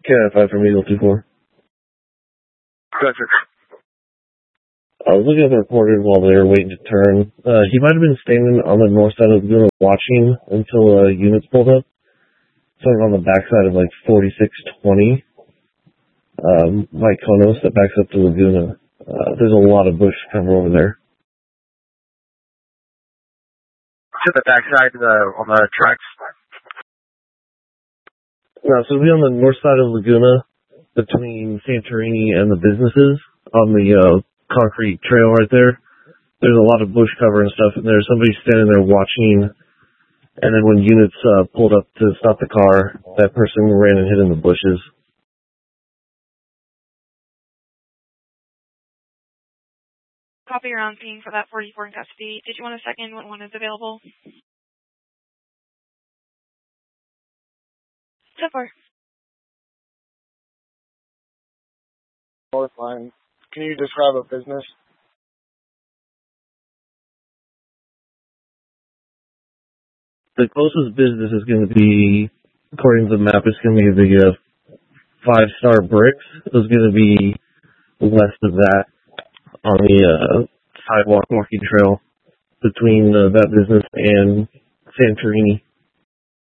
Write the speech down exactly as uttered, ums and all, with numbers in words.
K five from Eagle two four. Gotcha. I was looking at the reporters while they were waiting to turn. Uh, he might have been standing on the north side of the Laguna watching until uh, units pulled up. Something on the backside of like forty-six twenty. Um, Mike Konos that backs up to Laguna. Uh, there's a lot of bush cover over there. To the backside uh, on the tracks. No, so we'll be on the north side of Laguna between Santorini and the businesses on the uh, concrete trail right there. There's a lot of bush cover and stuff, and there's somebody standing there watching, and then when units uh, pulled up to stop the car, that person ran and hid in the bushes. Copy your on scene for that forty-four in custody. Did you want a second when one is available? So far. North line. Can you describe a business? The closest business is going to be, according to the map, it's going to be the uh, Five Star Bricks. It's going to be west of that on the uh, sidewalk walking trail between uh, that business and Santorini.